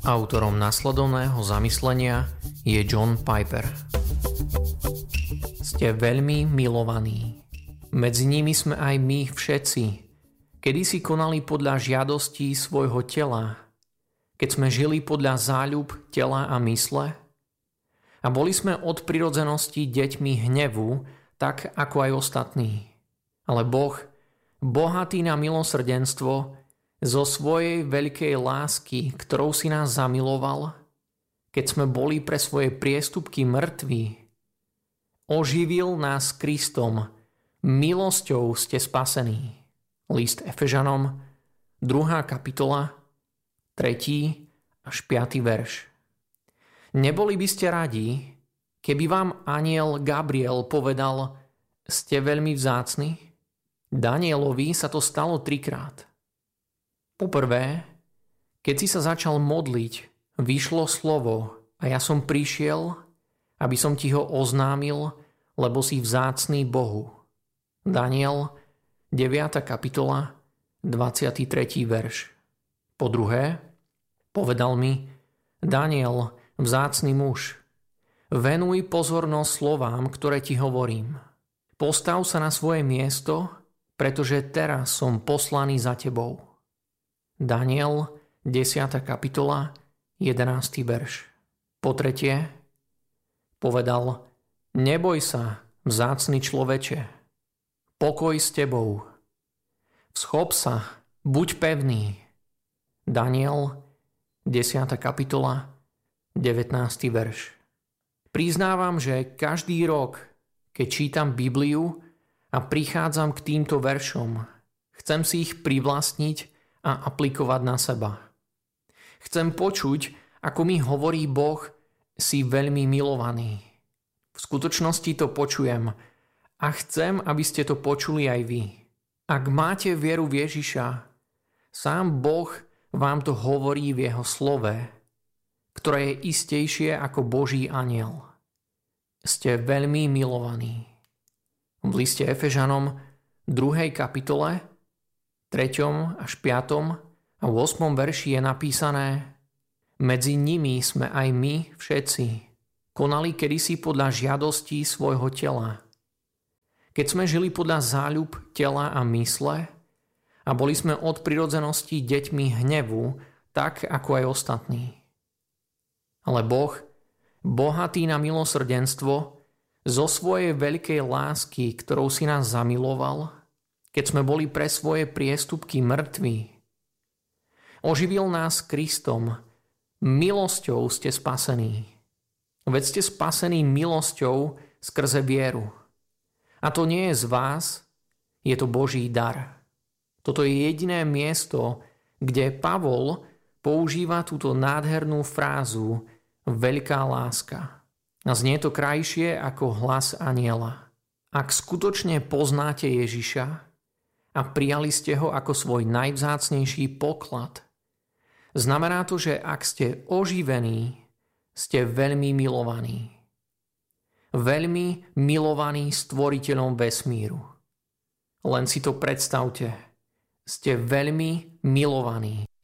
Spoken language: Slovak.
Autorom nasledovného zamyslenia je John Piper. Ste veľmi milovaní. Medzi nimi sme aj my všetci, kedysi konali podľa žiadostí svojho tela, keď sme žili podľa záľub tela a mysle, a boli sme od prirodzenosti deťmi hnevu, tak ako aj ostatní. Ale Boh, bohatý na milosrdenstvo, zo svojej veľkej lásky, ktorou si nás zamiloval, keď sme boli pre svoje priestupky mŕtvi, oživil nás Kristom, milosťou ste spasení. List Efežanom, 2. kapitola, 3. až 5. verš. Neboli by ste radi, keby vám anjel Gabriel povedal: ste veľmi vzácni? Danielovi sa to stalo 3-krát. Poprvé, keď si sa začal modliť, vyšlo slovo a ja som prišiel, aby som ti ho oznámil, lebo si vzácny Bohu. Daniel, 9. kapitola, 23. verš. Po druhé, povedal mi: Daniel, vzácny muž, venuj pozornosť slovám, ktoré ti hovorím. Postav sa na svoje miesto, pretože teraz som poslaný za tebou. Daniel, 10. kapitola, 11. verš. Po tretie, povedal: neboj sa, vzácny človeče, pokoj s tebou. Vschop sa, buď pevný. Daniel, 10. kapitola, 19. verš. Priznávam, že každý rok, keď čítam Bibliu a prichádzam k týmto veršom, chcem si ich privlastniť a aplikovať na seba. Chcem počuť, ako mi hovorí Boh: si veľmi milovaný. V skutočnosti to počujem a chcem, aby ste to počuli aj vy. Ak máte vieru v Ježiša, sám Boh vám to hovorí v jeho slove, ktoré je istejšie ako Boží anjel. Ste veľmi milovaní. V liste Efežanom, 2. kapitole, 3. až 5. a 8. verši je napísané: medzi nimi sme aj my všetci konali kedysi podľa žiadostí svojho tela. Keď sme žili podľa záľub tela a mysle a boli sme od prirodzenosti deťmi hnevu, tak ako aj ostatní. Ale Boh, bohatý na milosrdenstvo, zo svojej veľkej lásky, ktorou si nás zamiloval, keď sme boli pre svoje priestupky mŕtvi, oživil nás Kristom, milosťou ste spasení. Veď ste spasení milosťou skrze vieru. A to nie je z vás, je to Boží dar. Toto je jediné miesto, kde Pavol používa túto nádhernú frázu veľká láska. A znie to krajšie ako hlas anjela. Ak skutočne poznáte Ježiša a prijali ste ho ako svoj najvzácnejší poklad, znamená to, že ak ste oživení, ste veľmi milovaní. Veľmi milovaní stvoriteľom vesmíru. Len si to predstavte. Ste veľmi milovaní.